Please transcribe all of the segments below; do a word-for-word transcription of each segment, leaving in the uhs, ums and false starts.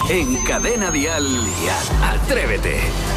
En Cadena Dial, Atrévete.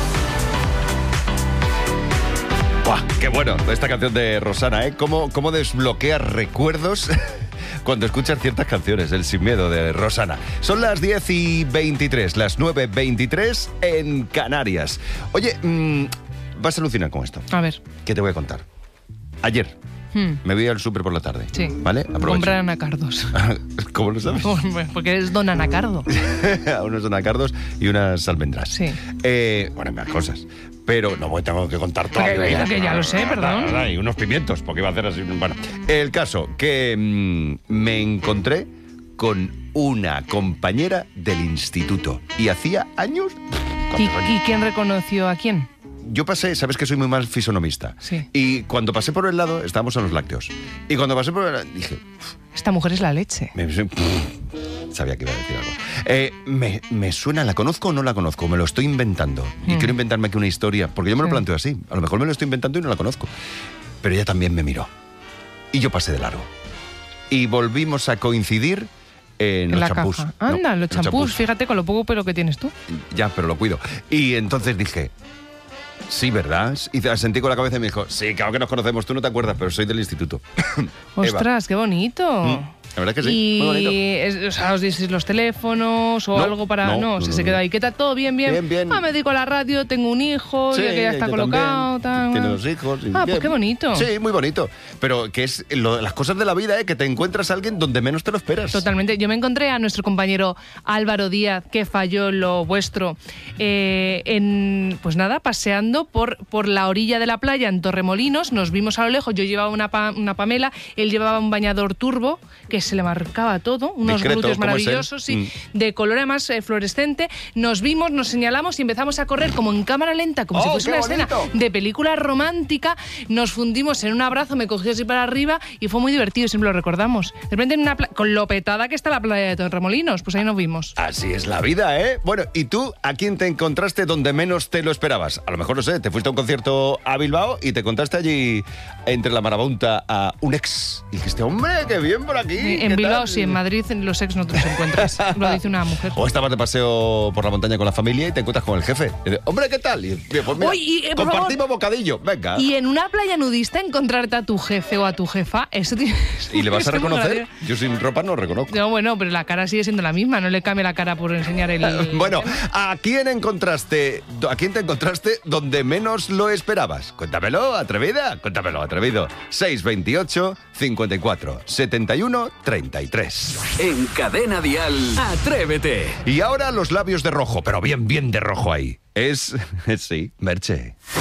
¡Buah! ¡Qué bueno! Esta canción de Rosana, ¿eh? ¿Cómo, cómo desbloquea recuerdos cuando escuchas ciertas canciones? El Sin Miedo de Rosana. Son las diez y veintitrés, las nueve y veintitrés en Canarias. Oye, mmm, vas a alucinar con esto. A ver. ¿Qué te voy a contar? Ayer hmm. me voy al súper por la tarde. Sí. ¿Vale? Aprovecho. Comprar anacardos. ¿Cómo lo sabes? Porque eres don anacardo. Unos anacardos y unas almendras. Sí. Eh, bueno, más cosas. Pero no tengo que contar todo. Que, que, que ya lo sé, perdón. Y unos pimientos, porque iba a hacer así. Bueno, el caso, que mmm, me encontré con una compañera del instituto. Y hacía años... ¿Y, ¿Y quién reconoció a quién? Yo pasé, sabes que soy muy mal fisonomista. Sí. Y cuando pasé por el lado, estábamos en los lácteos. Y cuando pasé por el lado, dije... Esta mujer es la leche. Me, sabía que iba a decir algo. Eh, me, me suena, ¿la conozco o no la conozco? Me lo estoy inventando. Mm. Y quiero inventarme aquí una historia, porque yo me lo sí. planteo así. A lo mejor me lo estoy inventando y no la conozco. Pero ella también me miró. Y yo pasé de largo. Y volvimos a coincidir en, en los la champús. Caja. Anda, no, los champús, champús, fíjate con lo poco pelo que tienes tú. Ya, pero lo cuido. Y entonces dije... Sí, ¿verdad? Y sentí con la cabeza y me dijo, sí, claro que nos conocemos, tú no te acuerdas, pero soy del instituto. Ostras, qué bonito. ¿Mm? La verdad que sí, y, muy bonito. Es, o sea, os dices los teléfonos o no, algo para... No, no, no, se, no, se no. quedó ahí. ¿Qué tal? ¿Todo bien, bien? Bien, bien. Ah, me dedico a la radio, tengo un hijo, sí, que ya está colocado. Tal, tiene dos hijos. Y ah, bien. pues qué bonito. Sí, muy bonito. Pero que es lo, las cosas de la vida, ¿eh? Que te encuentras a alguien donde menos te lo esperas. Totalmente. Yo me encontré a nuestro compañero Álvaro Díaz, que falló lo vuestro, eh, en, pues nada, paseando por, por la orilla de la playa en Torremolinos. Nos vimos a lo lejos, yo llevaba una, pa, una Pamela, él llevaba un bañador turbo, que se le marcaba todo, unos Discreto, glúteos maravillosos, sí, mm. de color además eh, fluorescente. Nos vimos, nos señalamos y empezamos a correr como en cámara lenta, como oh, si fuese una bonito. escena de película romántica. Nos fundimos en un abrazo, me cogió así para arriba y fue muy divertido, siempre lo recordamos. De repente en una pla- con lo petada que está la playa de Torremolinos, pues ahí nos vimos. Así es la vida, ¿eh? Bueno, ¿y tú a quién te encontraste donde menos te lo esperabas? A lo mejor, no sé, te fuiste a un concierto a Bilbao y te encontraste allí entre la marabunta a un ex. Y dijiste, hombre, qué bien por aquí. En Bilbao tal? sí, en Madrid en los ex no te los encuentras. Lo dice una mujer. O estabas de paseo por la montaña con la familia y te encuentras con el jefe. Y dices, hombre, ¿qué tal? Y, pues mira, Oye, y, eh, compartimos bocadillo, venga. Y en una playa nudista encontrarte a tu jefe o a tu jefa, eso tiene... ¿Y le vas a reconocer? Yo sin ropa no reconozco. No, bueno, pero la cara sigue siendo la misma, no le cambia la cara por enseñar el... Bueno, ¿a quién encontraste, a quién te encontraste donde menos lo esperabas? Cuéntamelo, atrevida, cuéntamelo, atrevido. seis veintiocho, cincuenta y cuatro, setenta y uno, treinta y tres. En Cadena Dial, Atrévete. Y ahora los labios de rojo, pero bien, bien de rojo ahí. Es, sí, Merche.